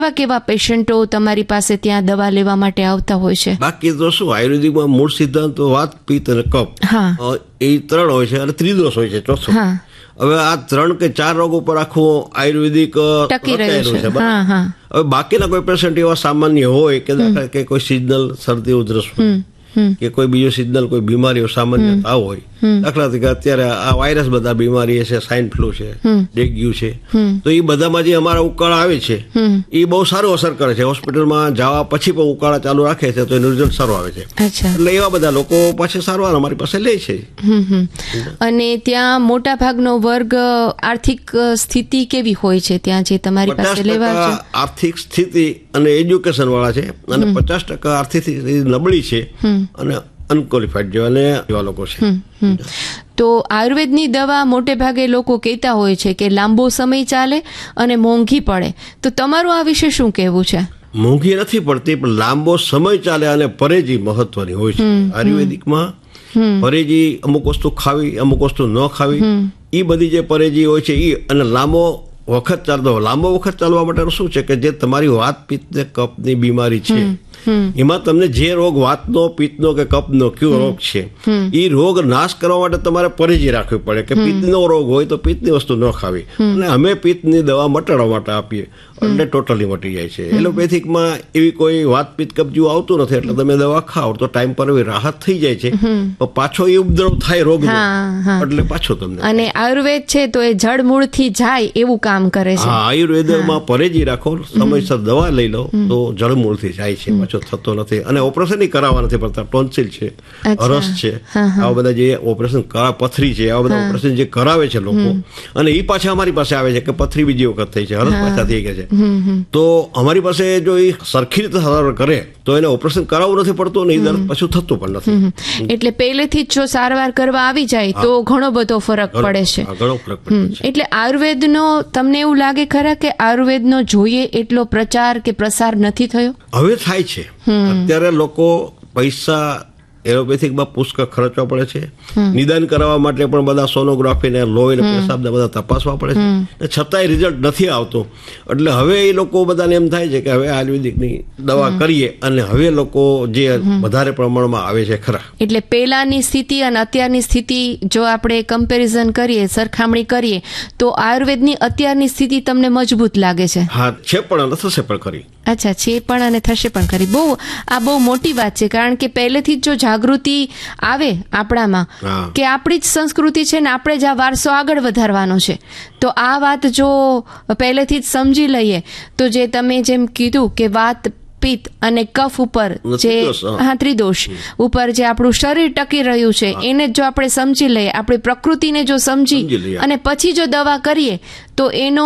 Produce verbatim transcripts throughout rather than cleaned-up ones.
કેવા પેશન્ટો તમારી પાસે ત્યાં દવા લેવા માટે આવતા હોય છે? બાકી તો શું, આયુર્વેદિકમાં મૂળ સિદ્ધાંત તો વાત, પિત્ત અને કફ એ ત્રણ હોય છે અને ત્રિદોષ હોય છે ચોથો. હવે આ ત્રણ કે ચાર રોગ ઉપર આખું આયુર્વેદિક ટકી રહ્યું છે. હવે બાકીના કોઈ પેશન્ટ એવા સામાન્ય હોય કે દાખલા કે કોઈ સિઝનલ શરદી ઉધરસ કે કોઈ બીજો સિઝનલ કોઈ બીમારીઓ સામાન્ય તાવ હોય, દાખલા તરીકે અત્યારે આ વાયરસ બધા બીમારી છે, સ્વાઇન ફ્લુ છે, ડેન્ગ્યુ છે, તો એ બધામાં જે અમારા ઉકાળા આવે છે એ બહુ સારું અસર કરે છે. હોસ્પિટલમાં જવા પછી પણ ઉકાળા ચાલુ રાખે છે તો એનું રિઝલ્ટ સારું આવે છે. એટલે એવા બધા લોકો પાછળ સારવાર અમારી પાસે લે છે. અને ત્યાં મોટા ભાગનો વર્ગ આર્થિક સ્થિતિ કેવી હોય છે ત્યાં જે તમારી પાસે લેવા છે? આર્થિક સ્થિતિ અને એજ્યુકેશન વાળા છે અને પચાસ ટકા આર્થિક સ્થિતિ નબળી છે અને અનક્વોલિફાઈડ જેવા ને એવા લોકો છે. તો આયુર્વેદની દવા મોટે ભાગે લોકો કહેતા હોય છે કે લાંબો સમય ચાલે અને મોંઘી પડે, તો તમારું આ વિશે શું કહેવું છે? મોંઘી નથી પડતી, પણ લાંબો સમય ચાલે અને પરેજી મહત્વની હોય છે. આયુર્વેદિકમાં પરેજી, અમુક વસ્તુ ખાવી, અમુક વસ્તુ ન ખાવી, એ બધી જે પરેજી હોય છે એ, અને લાંબો વખત ચાલતો. લાંબો વખત ચાલવા માટે શું છે કે જે તમારી વાત, પિત્ત ને કફની બીમારી છે એમાં તમને જે રોગ, વાતનો, પિત્તનો કે કફનો કયો રોગ છે એ રોગ નાશ કરવા માટે તમારે પરેજી રાખવી પડે. કે પિત્તનો રોગ હોય તો પિત્તની વસ્તુ ન ખાવી, અને અમે પિત્તની દવા મટાડવા માટે આપીએ એટલે ટોટલી મટી જાય છે. એલોપેથિકમાં એવી કોઈ વાત, પિત્ત, કફ જેવું આવતું નથી, એટલે તમે દવા ખાઓ તો ટાઈમ પર એવી રાહત થઈ જાય છે, પાછો એ ઉપદ્રવ થાય રોગ એટલે પાછો તમને. અને આયુર્વેદ છે તો એ જડ મૂળથી જાય એવું કામ કરે છે. હા, આયુર્વેદમાં પરેજી રાખો, સમયસર દવા લઈ લો તો જડ મૂળથી જાય છે, પાછો થતો નથી. અને ઓપરેશન કરાવવા નથી પડતા. ટોન્સિલ છે, હરસ છે, આવા બધા જે ઓપરેશન, પથરી છે, આવા બધા ઓપરેશન જે કરાવે છે લોકો, અને એ પાછા અમારી પાસે આવે છે કે પથરી બીજી વખત થઈ છે, હરસ પાછા થઈ ગયા છે, તો અમારી પાસે જો એ સરખી રીતે સારવાર કરે તો એને ઓપરેશન કરાવવું નથી પડતું અને એ દર્દ પાછું થતું પણ નથી. એટલે પહેલેથી જ જો સારવાર કરવા આવી જાય તો ઘણો બધો ફરક પડે છે. ઘણો ફરક પડે છે. એટલે આયુર્વેદનો તમને એવું લાગે ખરા કે આયુર્વેદનો જોઈએ એટલો પ્રચાર કે પ્રસાર નથી થયો? હવે થાય છે. અત્યારે લોકો પૈસા એલોપેથિકમાં પુષ્કળ ખર્ચવા પડે છે. નિદાન કરાવવા માટે પણ બધા સોનોગ્રાફી ને લોહી ને પેશાબ ને બધા તપાસવા પડે છે, છતાંય રિઝલ્ટ નથી આવતું. એટલે હવે એ લોકો બધાને એમ થાય છે કે હવે આયુર્વેદિકની દવા કરીએ, અને હવે લોકો જે વધારે પ્રમાણમાં આવે છે ખરા. એટલે પહેલાની સ્થિતિ અને અત્યારની સ્થિતિ જો આપણે કમ્પેરિઝન કરીએ, સરખામણી કરીએ, તો આયુર્વેદની અત્યારની સ્થિતિ તમને મજબૂત લાગે છે? હા, છે પણ થશે પણ ખરી. અચ્છા, છે પણ અને થશે પણ ખરી. બહુ આ બહુ મોટી વાત છે, કારણ કે પહેલેથી જ જો જાગૃતિ આવે આપણામાં કે આપણી જ સંસ્કૃતિ છે ને આપણે જ આ વારસો આગળ વધારવાનો છે, તો આ વાત જો પહેલેથી જ સમજી લઈએ તો જે તમે જેમ કીધું કે વાત, પિત્ત અને કફ ઉપર જે હા ત્રિદોષ ઉપર જે આપણું શરીર ટકી રહ્યું છે એને જો આપણે સમજી લઈએ, આપણી પ્રકૃતિને જો સમજી અને પછી જો દવા કરીએ તો એનો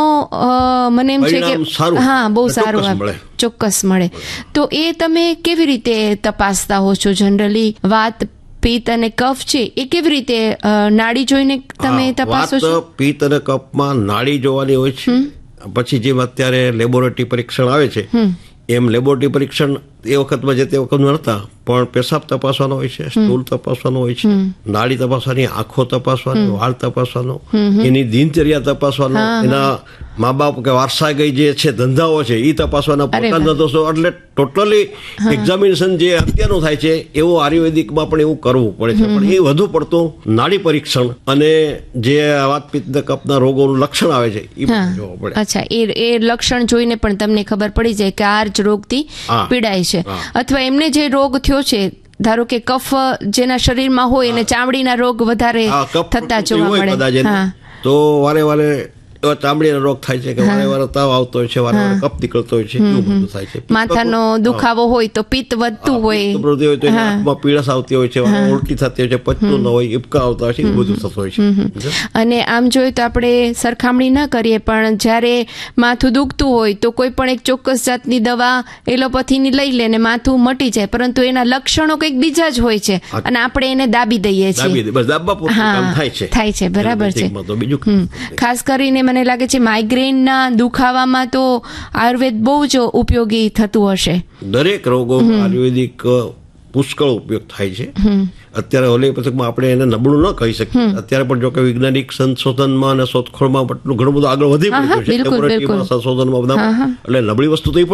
મને એમ છે કે હા બહુ સારું ચોક્કસ મળે. તો એ તમે કેવી રીતે તપાસતા હો છો જનરલી? વાત, પિત્ત અને કફ છે એ કેવી રીતે નાડી જોઈને તમે તપાસો છો? પિત્ત અને કફમાં નાડી જોવાની હોય છે. પછી જેમ અત્યારે લેબોરેટરી પરીક્ષણ આવે છે એમ લેબોરેટરી પરીક્ષણ એ વખતમાં જે તે વખત નહોતા, પણ પેશાબ તપાસવાનો હોય છે, સ્ટૂલ તપાસવાનો હોય છે, નાડી તપાસવાની, આંખો તપાસવાની, વાળ તપાસવાનો, એની દિનચર્યા તપાસવાનો, એના મા બાપ કે વારસાગઈ જે છે ધંધાઓ છે એ તપાસવાના, પોતાના દોષો, એટલે ટોટલી એક્ઝામિનેશન જે અત્યારનું થાય છે એવું આયુર્વેદિકમાં પણ એવું કરવું પડે છે. પણ એ વધુ પડતું નાડી પરીક્ષણ અને જે વાત, પિત્ત, કફના રોગોનું લક્ષણ આવે છે એ જોવું પડે. અચ્છા, એ એ લક્ષણ જોઈને પણ તમને ખબર પડી જાય કે આ જ રોગથી પીડાય છે, અથવા એમને જે રોગ થયો છે, ધારો કે કફ જેના શરીરમાં હોય એને ચામડીના રોગ વધારે થતા જોવા મળે, તો વારે વારે એવા ચામડીના રોગ થાય છે કે વારે વારે તાવ આવતો હોય છે, વારે વારે કફ નીકળતો હોય છે, એવું બધું થાય છે. માથાનો દુખાવો હોય તો પિત્ત વધતું હોય, હોય તો આંખમાં પીળાશ આવતી હોય છે, ઉલટી થતી હોય છે, પચતું ન હોય, ઇબકા આવતા હોય છે, એવું બધું થતું હોય છે. અને આમ જોઈએ તો આપણે સરખામણી ના કરીએ, પણ જ્યારે માથું દુખતું હોય તો કોઈ પણ એક ચોક્કસ જાતની દવા એલોપેથીની લઈ લે ને માથું મટી જાય, પરંતુ એના લક્ષણો કંઈક બીજા જ હોય છે અને આપણે એને દાબી દઈએ છીએ. થાય છે, બરાબર છે. ખાસ કરીને મને લાગે છે માઇગ્રેનના દુખાવામાં તો આયુર્વેદ બહુ જ ઉપયોગી થતું હશે. દરેક રોગો આયુર્વેદિક પુષ્કળ ઉપયોગ થાય છે. અત્યારે હોમિયોપેથિકમાં આપણે એને નબળું ન કહી શકીએ. અત્યારે પણ જો કે વૈજ્ઞાનિક સંશોધનમાં અને શોધખોળમાં ઘણું બધું આગળ વધી પડ્યું છે, લેબોરેટરીમાં સંશોધનમાં બધા, એટલે નબળી વસ્તુ તો